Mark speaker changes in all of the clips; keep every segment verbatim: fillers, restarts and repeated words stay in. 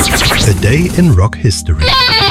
Speaker 1: A Day in Rock History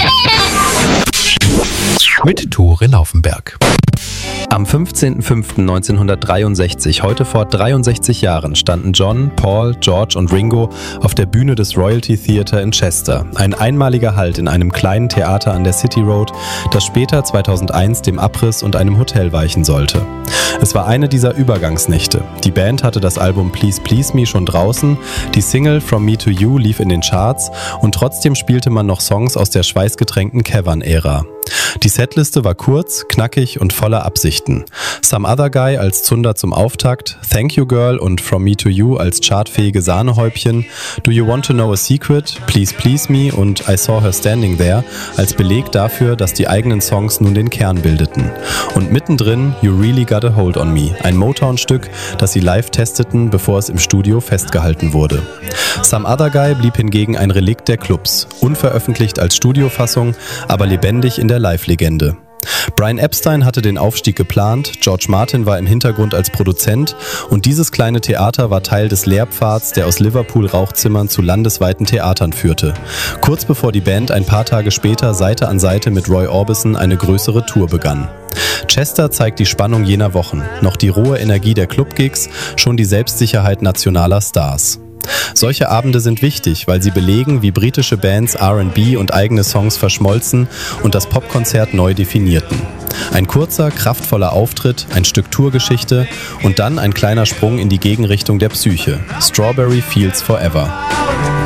Speaker 1: mit Tore Laufenberg.
Speaker 2: Am fünfzehnten fünften neunzehnhundertdreiundsechzig, heute vor dreiundsechzig Jahren, standen John, Paul, George und Ringo auf der Bühne des Royalty Theatre in Chester. Ein einmaliger Halt in einem kleinen Theater an der City Road, das später zweitausendeins dem Abriss und einem Hotel weichen sollte. Es war eine dieser Übergangsnächte. Die Band hatte das Album Please Please Me schon draußen, die Single From Me to You lief in den Charts und trotzdem spielte man noch Songs aus der schweißgetränkten Cavern-Ära. Die Setliste war kurz, knackig und voller Absichten. Some Other Guy als Zunder zum Auftakt, Thank You Girl und From Me to You als chartfähige Sahnehäubchen, Do You Want to Know a Secret, Please Please Me und I Saw Her Standing There als Beleg dafür, dass die eigenen Songs nun den Kern bildeten. Und mittendrin You Really Got a Hold on Me, ein Motown-Stück, das sie live testeten, bevor es im Studio festgehalten wurde. Some Other Guy blieb hingegen ein Relikt der Clubs, unveröffentlicht als Studiofassung, aber lebendig in der Live-Legende. Brian Epstein hatte den Aufstieg geplant, George Martin war im Hintergrund als Produzent und dieses kleine Theater war Teil des Lehrpfads, der aus Liverpool-Rauchzimmern zu landesweiten Theatern führte. Kurz bevor die Band ein paar Tage später Seite an Seite mit Roy Orbison eine größere Tour begann. Chester zeigt die Spannung jener Wochen, noch die rohe Energie der Clubgigs, schon die Selbstsicherheit nationaler Stars. Solche Abende sind wichtig, weil sie belegen, wie britische Bands R and B und eigene Songs verschmolzen und das Popkonzert neu definierten. Ein kurzer, kraftvoller Auftritt, ein Stück Tourgeschichte und dann ein kleiner Sprung in die Gegenrichtung der Psyche. Strawberry Fields Forever.